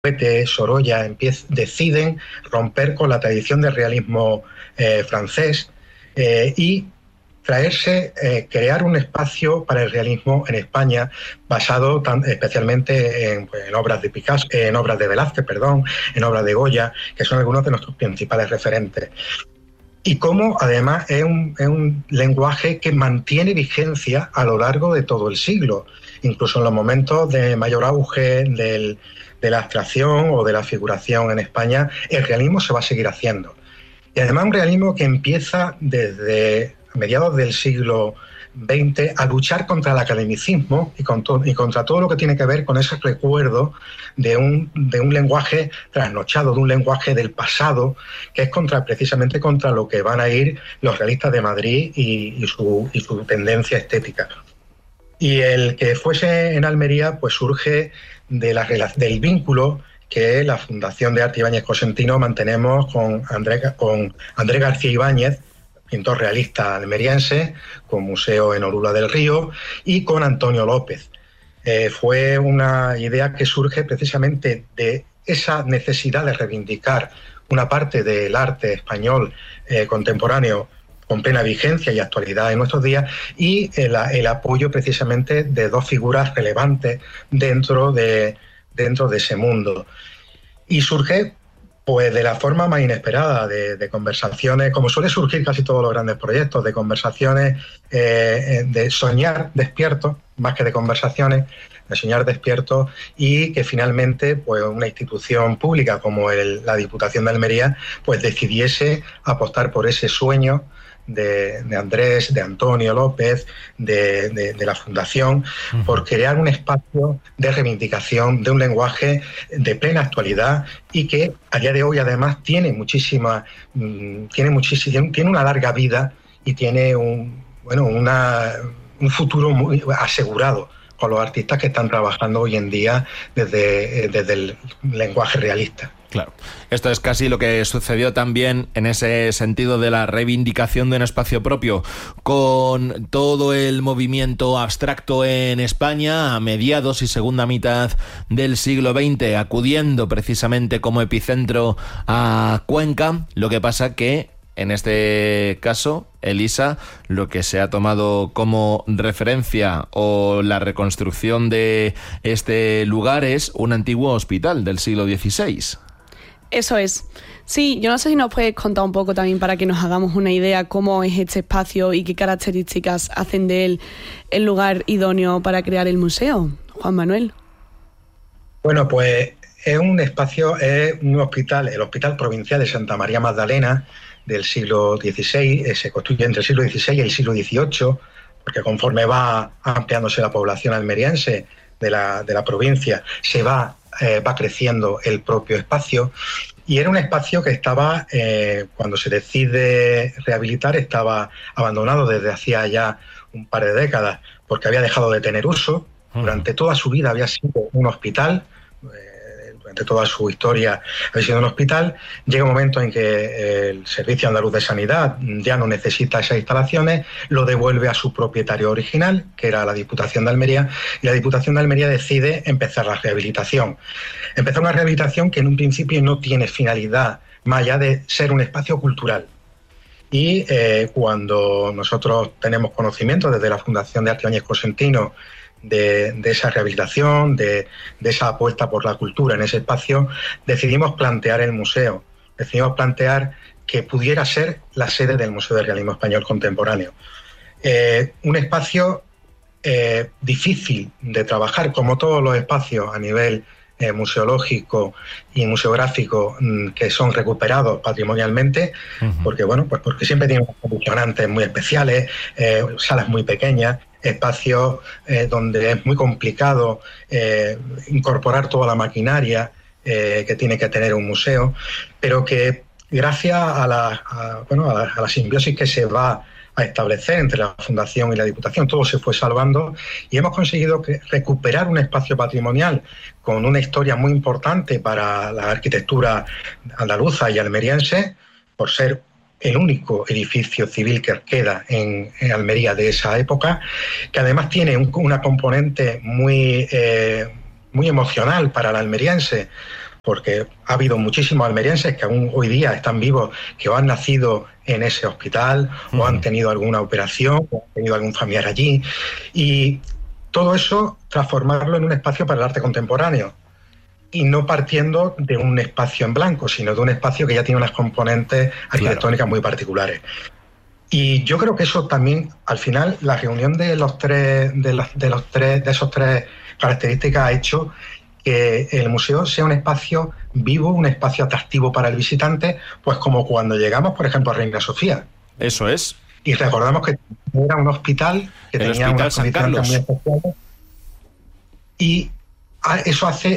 Sorolla deciden romper con la tradición del realismo francés y crear un espacio para el realismo en España basado especialmente en obras de Picasso, en obras de Velázquez, en obras de Goya, que son algunos de nuestros principales referentes. Y cómo además es un lenguaje que mantiene vigencia a lo largo de todo el siglo, incluso en los momentos de mayor auge de la abstracción o de la figuración en España, el realismo se va a seguir haciendo. Y además un realismo que empieza desde mediados del siglo XX a luchar contra el academicismo y contra todo lo que tiene que ver con ese recuerdo de un lenguaje trasnochado, de un lenguaje del pasado, que es precisamente contra lo que van a ir los realistas de Madrid y su tendencia estética. Y el que fuese en Almería pues surge del vínculo que la Fundación de Arte Ibáñez Cosentino mantenemos con Andrés García Ibáñez, pintor realista almeriense, con museo en Orula del Río, y con Antonio López. Fue una idea que surge precisamente de esa necesidad de reivindicar una parte del arte español contemporáneo con plena vigencia y actualidad en nuestros días, y el apoyo precisamente de dos figuras relevantes dentro de ese mundo. Y surge pues de la forma más inesperada, de conversaciones, como suele surgir casi todos los grandes proyectos, de conversaciones, de soñar despiertos, más que de conversaciones, de soñar despiertos, y que finalmente pues una institución pública como la Diputación de Almería pues decidiese apostar por ese sueño de Andrés, de Antonio López, de la Fundación, por crear un espacio de reivindicación de un lenguaje de plena actualidad y que a día de hoy además tiene una larga vida y tiene un futuro muy asegurado con los artistas que están trabajando hoy en día desde el lenguaje realista. Claro, esto es casi lo que sucedió también en ese sentido de la reivindicación de un espacio propio con todo el movimiento abstracto en España a mediados y segunda mitad del siglo XX, acudiendo precisamente como epicentro a Cuenca. Lo que pasa que en este caso, Elisa, lo que se ha tomado como referencia o la reconstrucción de este lugar es un antiguo hospital del siglo XVI. Eso es. Sí, yo no sé si nos puedes contar un poco también para que nos hagamos una idea cómo es este espacio y qué características hacen de él el lugar idóneo para crear el museo, Juan Manuel. Bueno, pues es un espacio, es un hospital, el Hospital Provincial de Santa María Magdalena del siglo XVI, se construye entre el siglo XVI y el siglo XVIII, porque conforme va ampliándose la población almeriense de la provincia, va creciendo el propio espacio, y era un espacio que estaba, cuando se decide rehabilitar, estaba abandonado desde hacía ya un par de décadas, porque había dejado de tener uso. Durante toda su vida había sido un hospital, durante toda su historia había sido un hospital. Llega un momento en que el Servicio Andaluz de Sanidad ya no necesita esas instalaciones, lo devuelve a su propietario original, que era la Diputación de Almería, y la Diputación de Almería decide empezar la rehabilitación. Empezar una rehabilitación que en un principio no tiene finalidad más allá de ser un espacio cultural. Y cuando nosotros tenemos conocimiento desde la Fundación de Arte Ibáñez Cosentino de esa rehabilitación, de esa apuesta por la cultura en ese espacio, decidimos plantear el museo, decidimos plantear que pudiera ser la sede del Museo de Realismo Español Contemporáneo. Un espacio difícil de trabajar, como todos los espacios a nivel museológico y museográfico que son recuperados patrimonialmente, porque siempre tienen condicionantes muy especiales, salas muy pequeñas, espacios donde es muy complicado incorporar toda la maquinaria que tiene que tener un museo, pero que gracias a la simbiosis que se va a establecer entre la Fundación y la Diputación, todo se fue salvando y hemos conseguido recuperar un espacio patrimonial con una historia muy importante para la arquitectura andaluza y almeriense, por ser el único edificio civil que queda en Almería de esa época, que además tiene una componente muy emocional para el almeriense, porque ha habido muchísimos almerienses que aún hoy día están vivos, que o han nacido en ese hospital, o han tenido alguna operación, o han tenido algún familiar allí, y todo eso transformarlo en un espacio para el arte contemporáneo, y no partiendo de un espacio en blanco, sino de un espacio que ya tiene unas componentes arquitectónicas muy particulares. Y yo creo que eso también, al final, la reunión de esas tres características ha hecho que el museo sea un espacio vivo, un espacio atractivo para el visitante, pues como cuando llegamos, por ejemplo, a Reina Sofía. Eso es. Y recordamos que era un hospital que tenía unas condiciones muy especiales. Y eso hace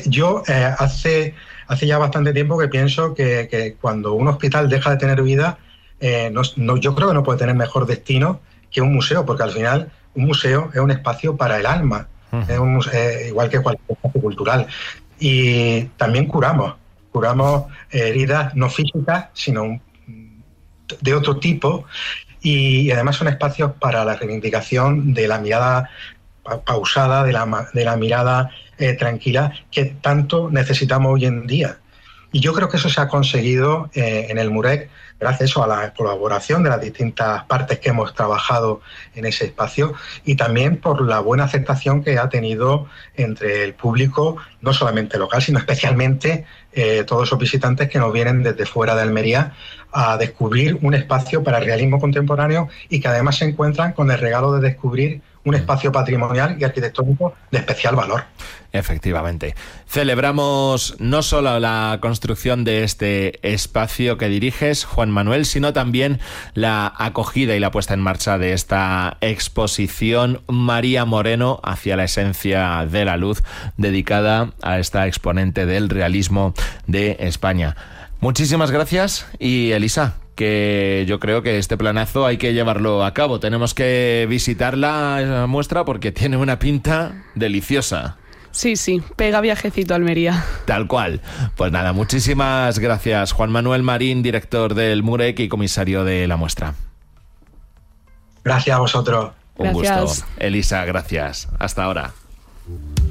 ya bastante tiempo que pienso que cuando un hospital deja de tener vida, yo creo que no puede tener mejor destino que un museo, porque al final un museo es un espacio para el alma, es igual que cualquier espacio cultural. Y también curamos heridas no físicas, sino de otro tipo, y además son espacios para la reivindicación de la mirada pausada, de la mirada tranquila que tanto necesitamos hoy en día. Y yo creo que eso se ha conseguido en el MUREC gracias a la colaboración de las distintas partes que hemos trabajado en ese espacio, y también por la buena aceptación que ha tenido entre el público, no solamente local, sino especialmente todos esos visitantes que nos vienen desde fuera de Almería a descubrir un espacio para el realismo contemporáneo, y que además se encuentran con el regalo de descubrir un espacio patrimonial y arquitectónico de especial valor. Efectivamente. Celebramos no solo la construcción de este espacio que diriges, Juan Manuel, sino también la acogida y la puesta en marcha de esta exposición María Moreno hacia la esencia de la luz, dedicada a esta exponente del realismo de España. Muchísimas gracias. Y Elisa, que yo creo que este planazo hay que llevarlo a cabo. Tenemos que visitar la muestra porque tiene una pinta deliciosa. Sí, pega viajecito a Almería. Tal cual. Pues nada, muchísimas gracias, Juan Manuel Marín, director del MUREC y comisario de la muestra. Gracias a vosotros. Un gusto. Elisa, gracias. Hasta ahora.